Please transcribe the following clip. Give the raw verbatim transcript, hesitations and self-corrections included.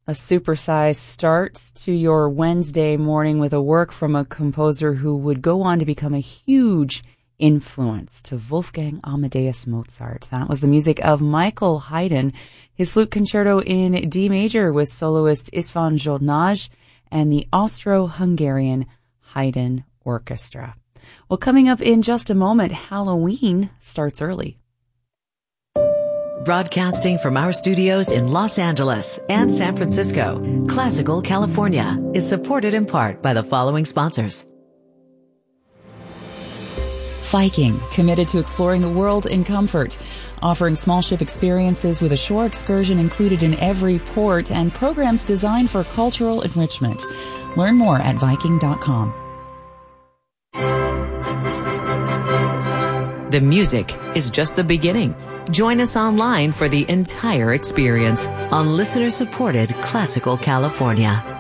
A supersized start to your Wednesday morning with a work from a composer who would go on to become a huge influence to Wolfgang Amadeus Mozart. That was the music of Michael Haydn, his flute concerto in D major with soloist István Zsolnay and the Austro-Hungarian Haydn Orchestra. Well, coming up in just a moment, Halloween starts early. Broadcasting from our studios in Los Angeles and San Francisco, Classical California is supported in part by the following sponsors. Viking, committed to exploring the world in comfort, offering small ship experiences with a shore excursion included in every port and programs designed for cultural enrichment. Learn more at Viking dot com. The music is just the beginning. Join us online for the entire experience on listener-supported Classical California.